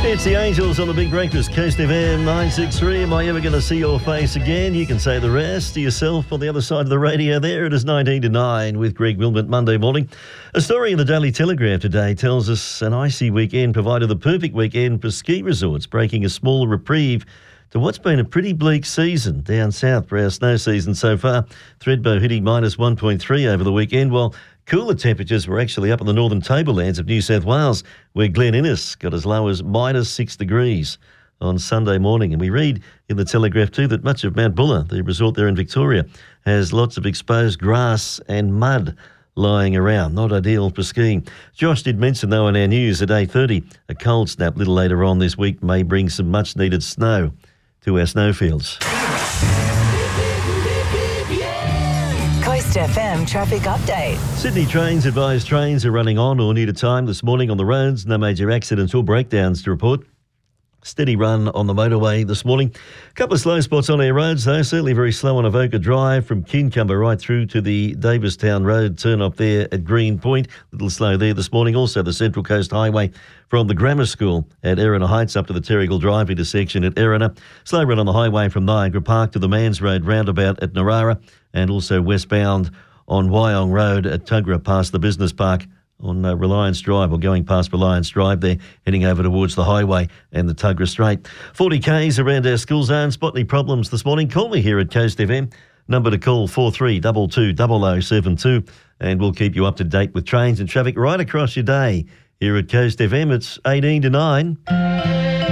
It's the Angels on the Big Breakfast, Coast FM 963. Am I ever going to see your face again? You can say the rest to yourself on the other side of the radio there. It is 19 to 9 with Greg Wilmot Monday morning. A story in the Daily Telegraph today tells us an icy weekend provided the perfect weekend for ski resorts, breaking a small reprieve to what's been a pretty bleak season down south for our snow season so far. Thredbo hitting minus 1.3 over the weekend, while cooler temperatures were actually up in the northern tablelands of New South Wales, where Glen Innes got as low as minus 6 degrees on Sunday morning. And we read in the Telegraph too that much of Mount Buller, the resort there in Victoria, has lots of exposed grass and mud lying around. Not ideal for skiing. Josh did mention, though, in our news at 8:30, a cold snap a little later on this week may bring some much-needed snow to our snowfields. Coast FM traffic update. Sydney Trains advise trains are running on or near to time this morning on the roads. No major accidents or breakdowns to report. Steady run on the motorway this morning. A couple of slow spots on our roads, though. Certainly very slow on Avoca Drive from Kincumber right through to the Davistown Road turn up there at Green Point. A little slow there this morning. Also the Central Coast Highway from the Grammar School at Erina Heights up to the Terrigal Drive intersection at Erina. Slow run on the highway from Niagara Park to the Mans Road roundabout at Narara, and also westbound on Wyong Road at Tuggerah past the Business Park on Reliance Drive, or going past Reliance Drive there, heading over towards the highway and the Tuggerah Strait. 40 Ks around our school zone. Spot any problems this morning? Call me here at Coast FM. Number to call 4322 0072, and we'll keep you up to date with trains and traffic right across your day. Here at Coast FM, it's 18 to 9.